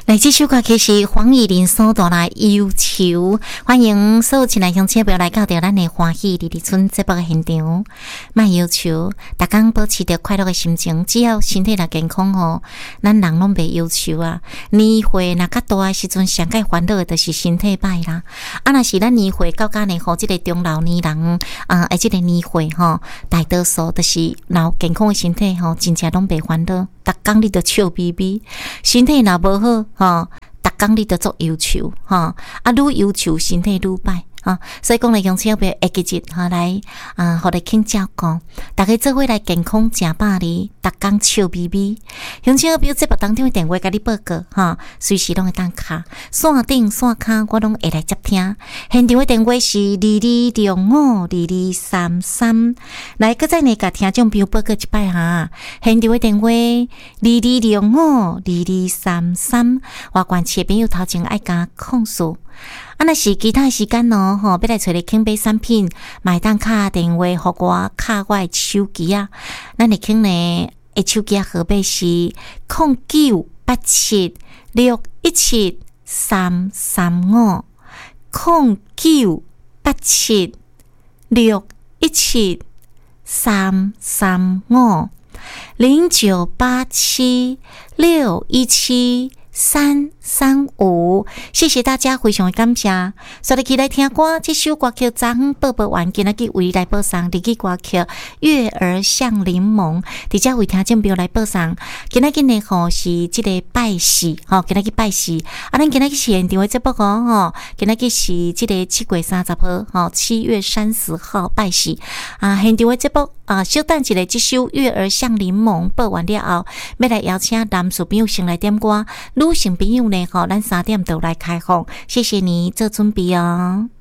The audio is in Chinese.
来，这首歌曲是黄义玲所带来忧愁，欢迎所有亲爱乡亲朋友来到咱的欢喜日日村节目的现场。莫忧愁，逐天保持着快乐的心情，只要身体若健康吼，咱人拢袂忧愁啊。年岁若较大的时阵，上界烦恼的就是身体歹啦。啊，若是咱年岁到甲呢吼，即个中老年人即个年岁吼，大多数就是老健康的身体吼，真正拢袂烦恼。逐工你都笑眯眯，身体若无好吼，逐工你都做忧愁吼，愈忧愁身体愈歹。所以讲来，乡亲朋友会记日来互你请照顾，大家做伙来健康食饱哩，逐工笑眯眯。乡亲朋友节目当中的电话甲你报告随时拢会当敲线顶线卡，我拢会来接听。现场的电话是22052233。来，搁再呢甲听众朋友报告一摆哈，现场的电话22052233。外关市朋友头前爱加控诉。若是其他时间要来找你请买产品，买当敲电话互我，敲我的手机啊。咱会请呢，手机号码是0987617335 0987617335 0987617335。谢谢大家，非常的感谢。所以起来听歌，这首歌曲昨昏播完，今仔日为你来播送日语歌曲《月儿像柠檬》，伫遮为听众朋友来播送。今仔日呢是这个拜喜今仔日拜喜咱今仔日是现场的节目今仔日是这个7月30号7月30号拜喜现场的节目小等一下，这首《月儿像柠檬》播完了后，要来邀请男士朋友先来点歌，女性朋友呢咱3点都来开放，谢谢你做准备哦。